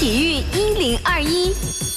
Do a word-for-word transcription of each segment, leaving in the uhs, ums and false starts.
体育一零二一。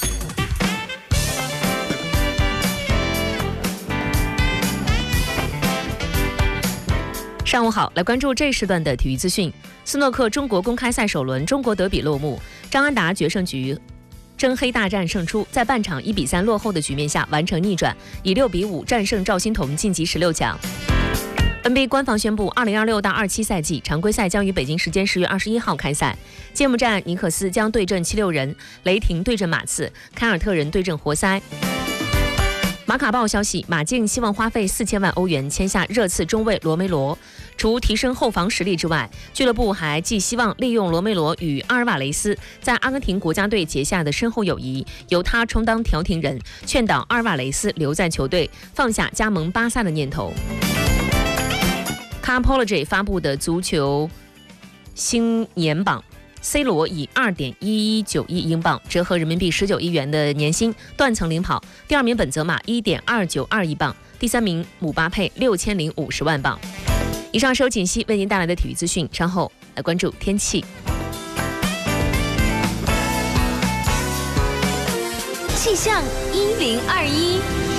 上午好，来关注这时段的体育资讯。斯诺克中国公开赛首轮中国德比落幕，张安达决胜局真黑大战胜出，在半场一比三落后的局面下完成逆转，以六比五战胜赵心童晋级十六强。N B A 官方宣布，二零二六到二七赛季常规赛将于北京时间十月二十一号开赛。揭幕战，尼克斯将对阵七六人，雷霆对阵马刺，凯尔特人对阵活塞。马卡报消息，马竞希望花费四千万欧元签下热刺中卫罗梅罗。除提升后防实力之外，俱乐部还寄希望利用罗梅罗与阿尔瓦雷斯在阿根廷国家队结下的深厚友谊，由他充当调停人，劝导阿尔瓦雷斯留在球队，放下加盟巴萨的念头。Carpology 发布的足球新年榜，C 罗以 二点一一九亿英镑，折合人民币十九亿元的年薪断层领跑，第二名本泽马 一点二九二亿镑，第三名姆巴佩六千零五十万镑。以上是由锦溪为您带来的体育资讯，稍后来关注天气。气象一零二一。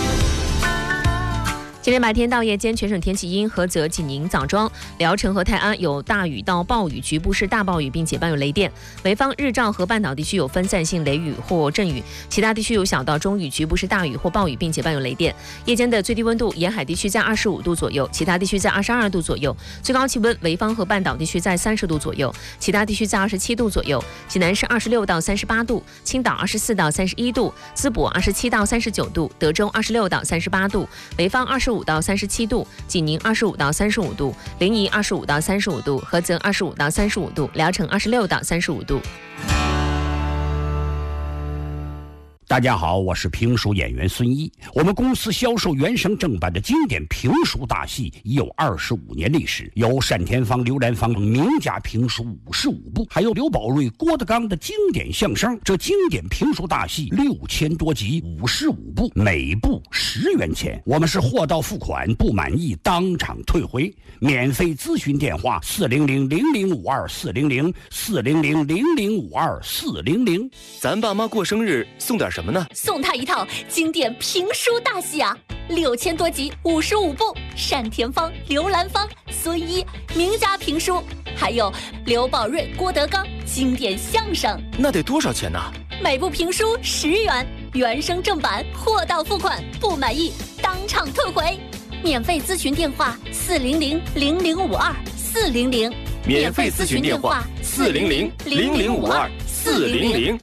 今天白天到夜间全省天气阴，菏泽、济宁、枣庄、聊城和泰安有大雨到暴雨，局部是大暴雨，并且伴有雷电。潍坊、日照和半岛地区有分散性雷雨或阵雨，其他地区有小到中雨，局部是大雨或暴雨，并且伴有雷电。夜间的最低温度，沿海地区在二十五度左右，其他地区在二十二度左右。最高气温，潍坊和半岛地区在三十度左右，其他地区在二十七度左右。济南是二十六到三十八度，青岛二十四到三十一度，淄博二十七到三十九度，德州二十六到三十八度，潍坊二十五到三十七度，济宁二十五到三十五度，临沂二十五到三十五度，菏泽二十五到三十五度，聊城二十六到三十五度。 大家好，我是评书演员孙一。我们公司销售原声正版的经典评书大戏已有二十五年历史，有单田芳、刘兰芳等名家评书五十五部，还有刘宝瑞、郭德纲的经典相声。这经典评书大戏六千多集，五十五部，每部十元钱。我们是货到付款，不满意当场退回。免费咨询电话：四零零零零五二四零零四零零零零五二四零零。 咱爸妈过生日送点什么呢？ 送他一套经典评书大戏啊，六千多集，五十五部，单田芳、刘兰芳、孙一名家评书，还有刘宝瑞、郭德纲经典相声。 那得多少钱呢？ 每部评书十元，原声正版，货到付款，不满意当场退回。免费咨询电话：四零零零零五二四零零。 免费咨询电话：四零零零零五二四零零。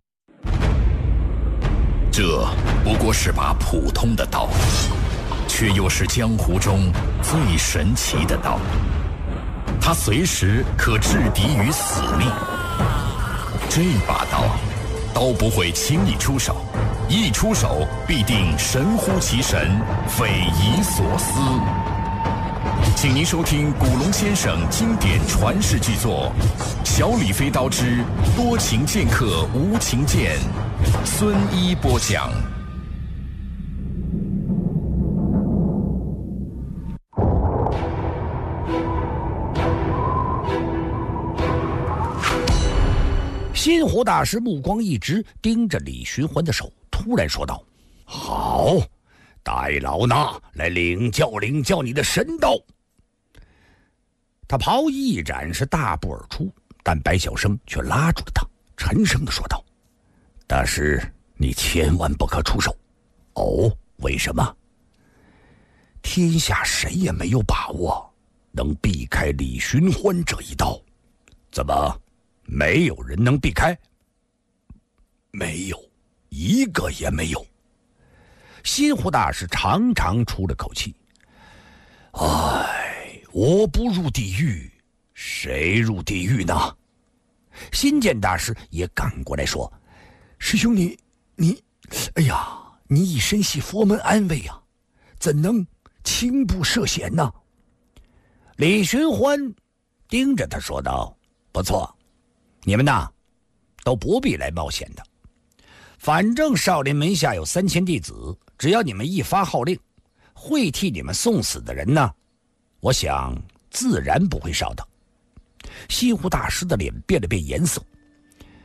这不过是把普通的刀，却又是江湖中最神奇的刀。它随时可制敌于死地。这把刀，刀不会轻易出手，一出手必定神乎其神，匪夷所思。请您收听古龙先生经典传世巨作《小李飞刀之多情剑客无情剑》，孙一播讲。 新湖大师目光一直盯着李寻欢的手，突然说道：“好，带老衲来领教领教你的神刀。”他袍衣一展，是大步而出，但白晓生却拉住了他，沉声地说道：“大师，你千万不可出手。”“哦，为什么？”“天下谁也没有把握能避开李寻欢这一刀。”“怎么，没有人能避开？”“没有，一个也没有。”新湖大师长长出了口气：“唉，我不入地狱，谁入地狱呢？”新建大师也赶过来说：“师兄你你哎呀，你以身系佛门安危啊，怎能轻步涉险呢？”李寻欢盯着他说道：“不错，你们呐都不必来冒险的，反正少林门下有三千弟子，只要你们一发号令，会替你们送死的人呢，我想自然不会少的。”西湖大师的脸变了变颜色：“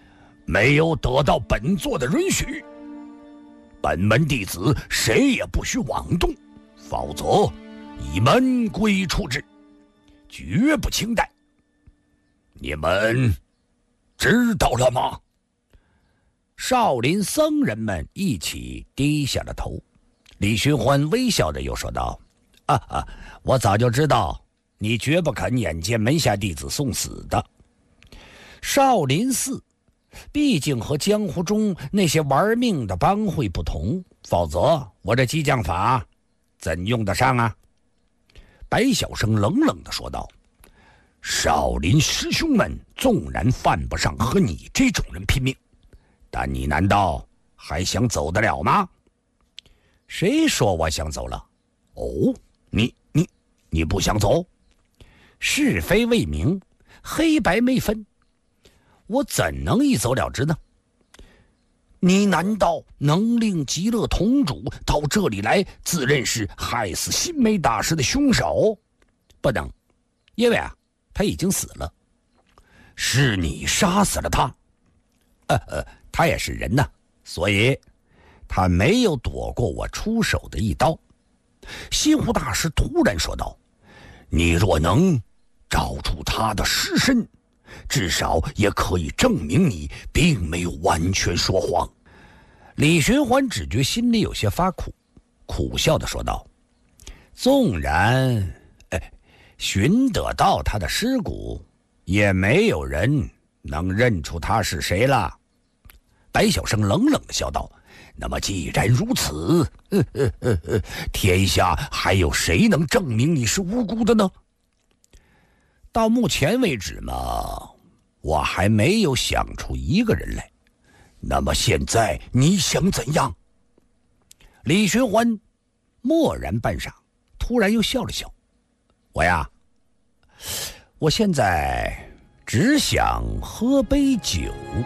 没有得到本座的允许，本门弟子谁也不许妄动，否则以门规处置，绝不轻待。你们知道了吗？少林僧人们一起低下了头。李寻欢微笑着又说道：啊啊，我早就知道你绝不肯眼见门下弟子送死的。少林寺毕竟和江湖中那些玩命的帮会不同，否则我这激将法怎用得上啊？白晓生冷冷地说道：少林师兄们纵然犯不上和你这种人拼命，但你难道还想走得了吗？谁说我想走了？哦，你你你不想走？是非未明，黑白没分，我怎能一走了之呢？你难道能令极乐童主到这里来自认是害死新梅大师的凶手？不能，因为啊他已经死了。是你杀死了他？呃呃，他也是人呐，所以他没有躲过我出手的一刀。西湖大师突然说道：你若能找出他的尸身，至少也可以证明你并没有完全说谎。李寻欢只觉心里有些发苦，苦笑地说道：纵然哎，寻得到他的尸骨，也没有人能认出他是谁了。白晓生冷冷地笑道：那么既然如此，呵呵呵呵，天下还有谁能证明你是无辜的呢？到目前为止嘛，我还没有想出一个人来。那么现在你想怎样？李寻欢默然半晌，突然又笑了笑：我呀，我现在只想喝杯酒。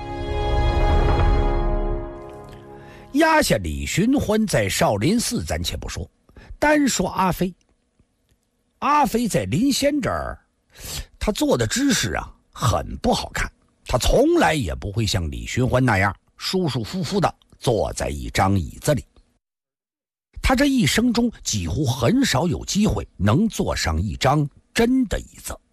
压下李寻欢在少林寺暂且不说，单说阿飞。阿飞在林仙这儿，他做的姿势啊很不好看，他从来也不会像李寻欢那样舒舒服服地坐在一张椅子里。他这一生中几乎很少有机会能坐上一张真的椅子。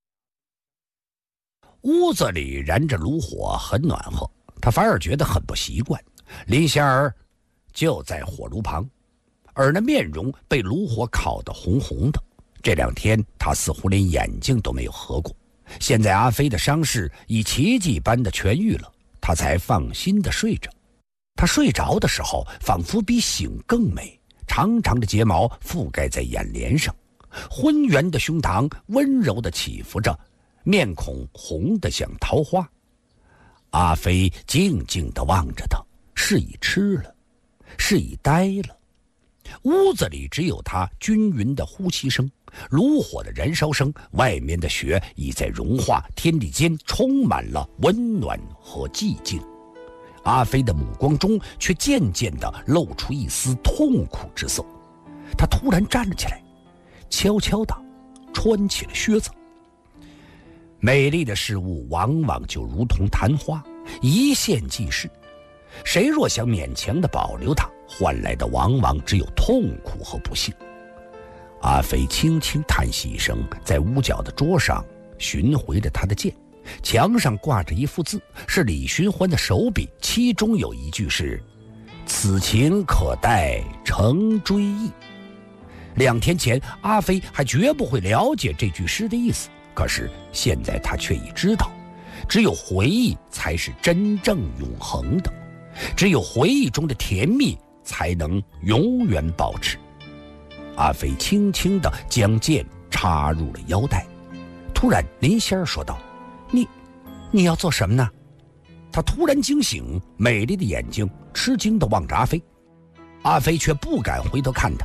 屋子里燃着炉火，很暖和，他反而觉得很不习惯。林仙儿就在火炉旁，而那面容被炉火烤得红红的。这两天他似乎连眼睛都没有合过。现在阿飞的伤势已奇迹般的痊愈了，他才放心的睡着。他睡着的时候仿佛比醒更美，长长的睫毛覆盖在眼帘上，浑圆的胸膛温柔地起伏着，面孔红得像桃花。阿飞静静地望着他，是已吃了，是已呆了。屋子里只有他均匀的呼吸声，炉火的燃烧声，外面的雪已在融化，天地间充满了温暖和寂静。阿飞的目光中却渐渐地露出一丝痛苦之色。他突然站了起来，悄悄地穿起了靴子。美丽的事物往往就如同昙花，一现即逝。谁若想勉强地保留它，换来的往往只有痛苦和不幸。阿飞轻轻叹息一声，在屋角的桌上寻回了他的剑。墙上挂着一幅字，是李寻欢的手笔，其中有一句是：此情可待成追忆。两天前阿飞还绝不会了解这句诗的意思，可是现在他却已知道，只有回忆才是真正永恒的，只有回忆中的甜蜜才能永远保持。阿飞轻轻地将剑插入了腰带。突然林仙儿说道：你你要做什么呢？他突然惊醒，美丽的眼睛吃惊地望着阿飞。阿飞却不敢回头看他，